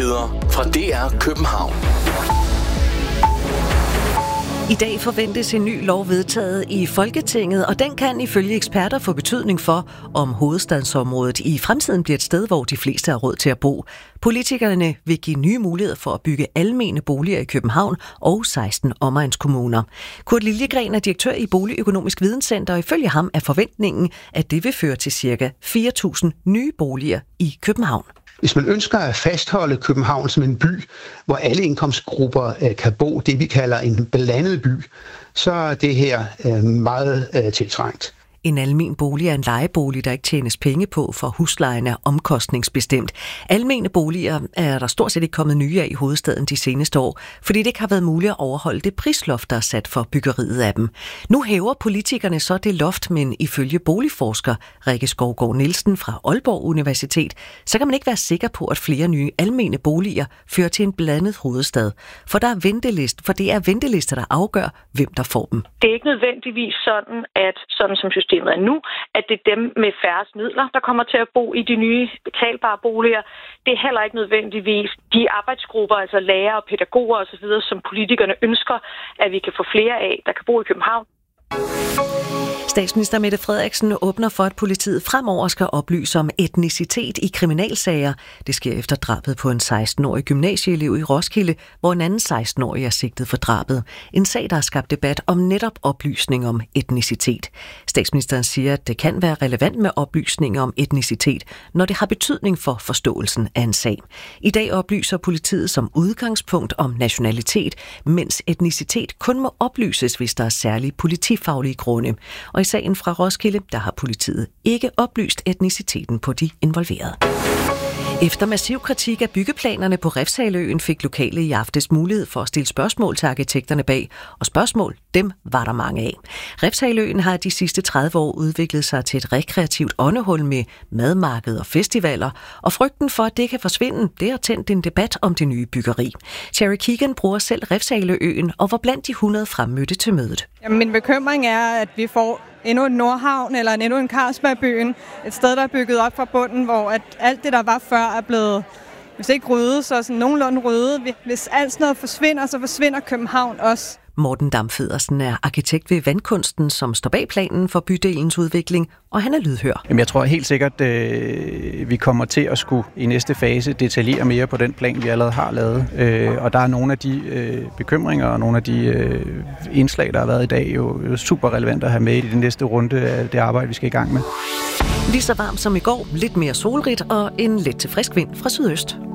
Nyheder fra DR København. I dag forventes en ny lov vedtaget i Folketinget, og den kan ifølge eksperter få betydning for, om hovedstadsområdet i fremtiden bliver et sted, hvor de fleste har råd til at bo. Politikerne vil give nye muligheder for at bygge almene boliger i København og 16 omegnskommuner. Kurt Liljegren er direktør i Boligøkonomisk Videnscenter, og ifølge ham er forventningen, at det vil føre til ca. 4.000 nye boliger i København. Hvis man ønsker at fastholde København som en by, hvor alle indkomstgrupper kan bo, det vi kalder en blandet by, så er det her meget tiltrængt. En almen bolig er en lejebolig, der ikke tjenes penge på, for huslejen er omkostningsbestemt. Almene boliger er der stort set ikke kommet nye af i hovedstaden de seneste år, fordi det ikke har været muligt at overholde det prisloft, der er sat for byggeriet af dem. Nu hæver politikerne så det loft, men ifølge boligforsker Rikke Skovgaard Nielsen fra Aalborg Universitet, så kan man ikke være sikker på, at flere nye almene boliger fører til en blandet hovedstad. For det er ventelister, der afgør, hvem der får dem. Det er ikke nødvendigvis sådan, at sådan som systemet er nu, at det er dem med færrest midler, der kommer til at bo i de nye betalbare boliger. Det er heller ikke nødvendigvis de arbejdsgrupper, altså lærere og pædagoger osv., som politikerne ønsker, at vi kan få flere af, der kan bo i København. Statsminister Mette Frederiksen åbner for, at politiet fremover skal oplyse om etnicitet i kriminalsager. Det sker efter drabet på en 16-årig gymnasieelev i Roskilde, hvor en anden 16-årig er sigtet for drabet. En sag, der har skabt debat om netop oplysning om etnicitet. Statsministeren siger, at det kan være relevant med oplysninger om etnicitet, når det har betydning for forståelsen af en sag. I dag oplyser politiet som udgangspunkt om nationalitet, mens etnicitet kun må oplyses, hvis der er særlige politifaglige grunde. Og i sagen fra Roskilde, der har politiet ikke oplyst etniciteten på de involverede. Efter massiv kritik af byggeplanerne på Refshaleøen fik lokale i aftes mulighed for at stille spørgsmål til arkitekterne bag, og spørgsmål, dem var der mange af. Refshaleøen har de sidste 30 år udviklet sig til et rekreativt åndehul med madmarked og festivaler, og frygten for, at det kan forsvinde, det har tændt en debat om det nye byggeri. Cherry Keegan bruger selv Refshaleøen og var blandt de 100 fremmødte til mødet. Min bekymring er, at vi får endnu en Nordhavn eller endnu en Carlsbergbyen. Et sted, der er bygget op fra bunden, hvor at alt det, der var før, er blevet, hvis ikke ryddet, så sådan nogenlunde ryddet. Hvis alt sådan noget forsvinder, så forsvinder København også. Morten Dam-Federsen er arkitekt ved Vandkunsten, som står bag planen for bydelens udvikling, og han er lydhør. Jeg tror helt sikkert, vi kommer til at skulle i næste fase detaljere mere på den plan, vi allerede har lavet. Og der er nogle af de bekymringer og nogle af de indslag, der har været i dag, jo super relevant at have med i den næste runde af det arbejde, vi skal i gang med. Lige så varmt som i går, lidt mere solrigt og en let til frisk vind fra sydøst.